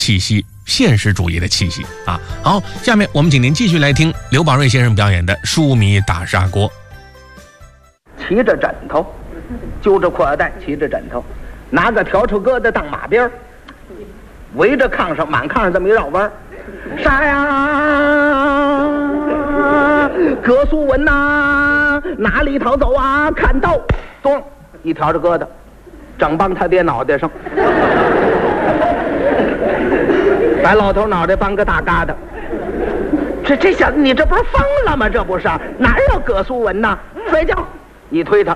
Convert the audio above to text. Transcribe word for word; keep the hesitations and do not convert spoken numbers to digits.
气息，现实主义的气息啊。好，下面我们请您继续来听刘宝瑞先生表演的书迷大砂锅。 骑着枕头，揪着裤腰带，骑着枕头，拿个笤帚疙瘩当马鞭，围着炕上，满炕上这么一绕弯。啥呀？葛苏文呐，哪里逃走啊？看到，咚，一笤帚疙瘩，整帮他爹脑袋上，把老头脑袋帮个大疙瘩。这这小子，你这不是疯了吗？这不是哪有葛苏文呐？睡觉！一推他，